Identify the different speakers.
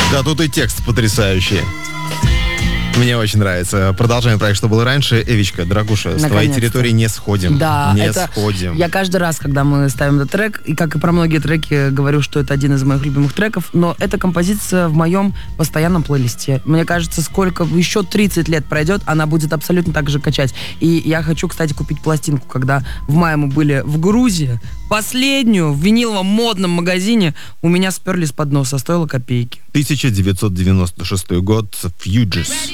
Speaker 1: Да, тут и текст потрясающий. Мне очень нравится. Продолжаем проект «Что было раньше». Эвичка, дорогуша, с твоей территории не сходим.
Speaker 2: Да,
Speaker 1: не сходим.
Speaker 2: Я каждый раз, когда мы ставим этот трек, и как и про многие треки, говорю, что это один из моих любимых треков, но эта композиция в моем постоянном плейлисте. Мне кажется, сколько еще 30 лет пройдет, она будет абсолютно так же качать. И я хочу, кстати, купить пластинку, когда в мае мы были в Грузии. Последнюю в виниловом модном магазине у меня сперли с подноса, стоило копейки.
Speaker 1: 1996 год, Fugees.